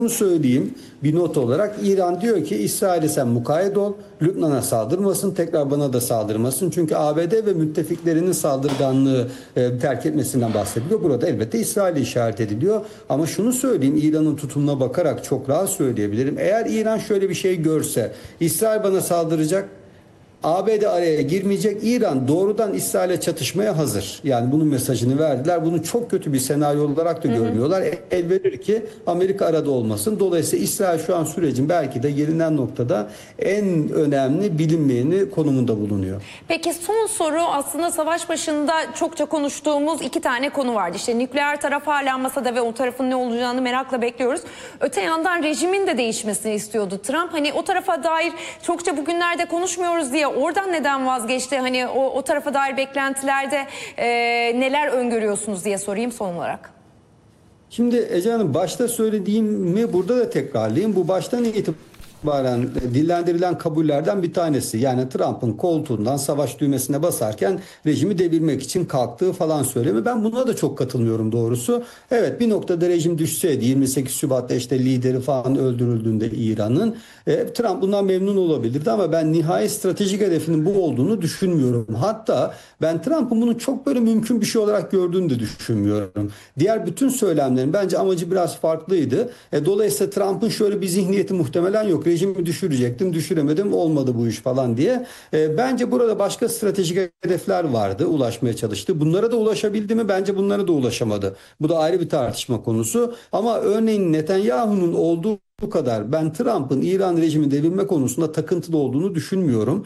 söyleyeyim bir not olarak. İran diyor ki İsrail'e sen mukayyet ol, Lübnan'a saldırmasın, tekrar bana da saldırmasın. Çünkü ABD ve müttefiklerinin saldırganlığı terk etmesinden bahsediliyor. Burada elbette İsrail'e işaret ediliyor. Ama şunu söyleyeyim, İran'ın tutumuna bakarak çok rahat söyleyebilirim. Eğer İran şöyle bir şey görse, İsrail bana saldıracak, ABD araya girmeyecek. İran doğrudan İsrail'e çatışmaya hazır. Yani bunun mesajını verdiler. Bunu çok kötü bir senaryo olarak da görmüyorlar. El verir ki Amerika arada olmasın. Dolayısıyla İsrail şu an sürecin belki de gelinen noktada en önemli bilinmeyeni konumunda bulunuyor. Peki son soru, aslında savaş başında çokça konuştuğumuz iki tane konu vardı. İşte nükleer taraf hala masada ve o tarafın ne olacağını merakla bekliyoruz. Öte yandan rejimin de değişmesini istiyordu Trump. Hani o tarafa dair çokça bugünlerde konuşmuyoruz diye oradan neden vazgeçti? Hani o tarafa dair beklentilerde neler öngörüyorsunuz diye sorayım son olarak. Şimdi Ece Hanım, başta söylediğimi burada da tekrarlayayım. Bu baştan itibaren dillendirilen kabullerden bir tanesi. Yani Trump'ın koltuğundan savaş düğmesine basarken rejimi devirmek için kalktığı falan söylemi. Ben buna da çok katılmıyorum doğrusu. Evet, bir noktada rejim düşseydi, 28 Şubat'ta işte lideri falan öldürüldüğünde İran'ın, Trump bundan memnun olabilirdi ama ben nihai stratejik hedefinin bu olduğunu düşünmüyorum. Hatta ben Trump'ın bunu çok böyle mümkün bir şey olarak gördüğünü de düşünmüyorum. Diğer bütün söylemlerin bence amacı biraz farklıydı. Dolayısıyla Trump'ın şöyle bir zihniyeti muhtemelen yok. Rejimi düşürecektim, düşüremedim, olmadı bu iş falan diye. Bence burada başka stratejik hedefler vardı, ulaşmaya çalıştı. Bunlara da ulaşabildi mi? Bence bunlara da ulaşamadı. Bu da ayrı bir tartışma konusu. Ama örneğin Netanyahu'nun olduğu bu kadar ben Trump'ın İran rejimi devirme konusunda takıntılı olduğunu düşünmüyorum.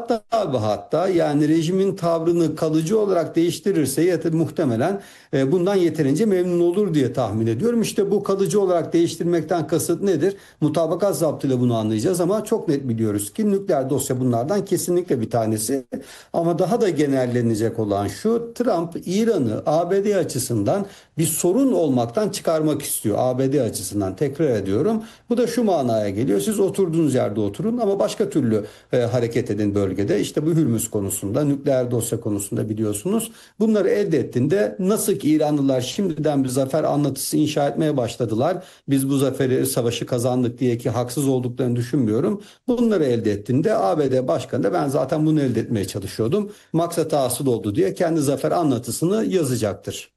Hatta yani rejimin tavrını kalıcı olarak değiştirirse muhtemelen bundan yeterince memnun olur diye tahmin ediyorum. İşte bu kalıcı olarak değiştirmekten kasıt nedir? Mutabakat zaptıyla bunu anlayacağız ama çok net biliyoruz ki nükleer dosya bunlardan kesinlikle bir tanesi. Ama daha da genellenecek olan şu: Trump İran'ı ABD açısından bir sorun olmaktan çıkarmak istiyor. ABD açısından, tekrar ediyorum. Bu da şu manaya geliyor: siz oturduğunuz yerde oturun ama başka türlü hareket edin bölgede. İşte bu Hürmüz konusunda, nükleer dosya konusunda biliyorsunuz. Bunları elde ettiğinde, nasıl ki İranlılar şimdiden bir zafer anlatısı inşa etmeye başladılar. Biz bu zaferi, savaşı kazandık diye, ki haksız olduklarını düşünmüyorum. Bunları elde ettiğinde ABD Başkanı da ben zaten bunu elde etmeye çalışıyordum, maksat hasıl oldu diye kendi zafer anlatısını yazacaktır.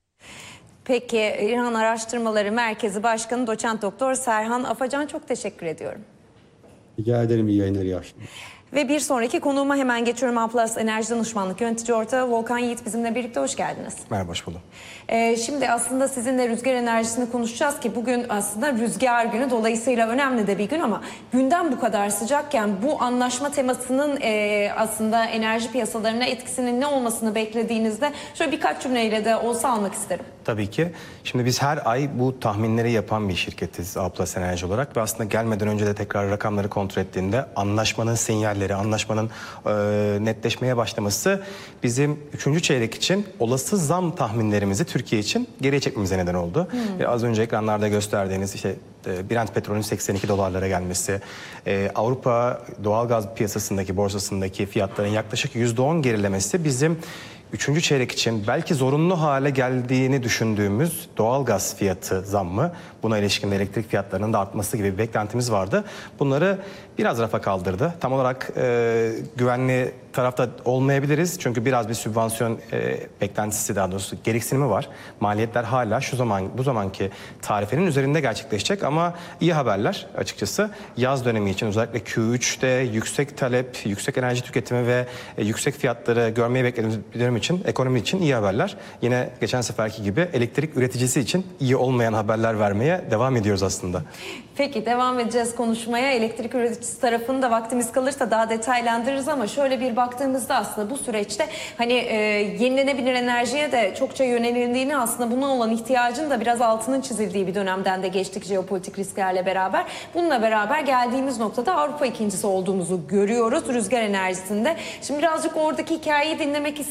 Peki, İran Araştırmaları Merkezi Başkanı Doçent Doktor Serhan Afacan, çok teşekkür ediyorum. Rica ederim, iyi yayınlar, iyi akşamlar. Ve bir sonraki konuğuma hemen geçiyorum. Amplas Enerji Danışmanlık Yönetici Ortağı Volkan Yiğit bizimle birlikte. Hoş geldiniz. Merhaba, hoş buldum. Şimdi aslında sizinle rüzgar enerjisini konuşacağız ki bugün aslında rüzgar günü, dolayısıyla önemli de bir gün, ama gündem bu kadar sıcakken bu anlaşma temasının aslında enerji piyasalarına etkisinin ne olmasını beklediğinizde şöyle birkaç cümleyle de olsa almak isterim. Tabii ki. Şimdi biz her ay bu tahminleri yapan bir şirketiz Amplas Enerji olarak ve aslında gelmeden önce de tekrar rakamları kontrol ettiğinde anlaşmanın sinyalleri, anlaşmanın netleşmeye başlaması bizim 3. çeyrek için olası zam tahminlerimizi Türkiye için geriye çekmemize neden oldu. Az önce ekranlarda gösterdiğiniz işte Brent petrolün 82 dolarlara gelmesi, Avrupa doğalgaz piyasasındaki, borsasındaki fiyatların yaklaşık %10 gerilemesi bizim 3. çeyrek için belki zorunlu hale geldiğini düşündüğümüz doğalgaz fiyatı zammı, buna ilişkin elektrik fiyatlarının da artması gibi bir beklentimiz vardı. Bunları biraz rafa kaldırdı. Tam olarak güvenli tarafta olmayabiliriz. Çünkü biraz bir sübvansiyon beklentisi, daha doğrusu gereksinimi var. Maliyetler hala bu zamanki tarifenin üzerinde gerçekleşecek ama iyi haberler açıkçası. Yaz dönemi için özellikle Q3'te yüksek talep, yüksek enerji tüketimi ve yüksek fiyatları görmeyi beklediğimiz bir dönem için, ekonomi için iyi haberler. Yine geçen seferki gibi elektrik üreticisi için iyi olmayan haberler vermeye devam ediyoruz aslında. Peki, devam edeceğiz konuşmaya. Elektrik üreticisi tarafını da vaktimiz kalırsa daha detaylandırırız ama şöyle bir baktığımızda aslında bu süreçte hani yenilenebilir enerjiye de çokça yönelildiğini, aslında buna olan ihtiyacın da biraz altının çizildiği bir dönemden de geçtik jeopolitik risklerle beraber. Bununla beraber geldiğimiz noktada Avrupa ikincisi olduğumuzu görüyoruz rüzgar enerjisinde. Şimdi birazcık oradaki hikayeyi dinlemek isteriz aslında.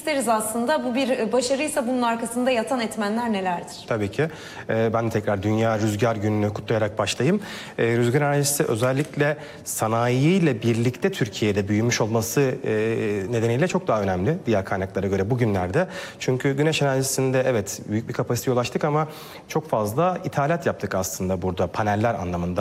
aslında. Bu bir başarıysa bunun arkasında yatan etmenler nelerdir? Tabii ki. Ben de tekrar Dünya Rüzgar Günü'nü kutlayarak başlayayım. Rüzgar enerjisi özellikle sanayiyle birlikte Türkiye'de büyümüş olması nedeniyle çok daha önemli diğer kaynaklara göre bugünlerde. Çünkü güneş enerjisinde evet büyük bir kapasiteye ulaştık ama çok fazla ithalat yaptık aslında burada paneller anlamında.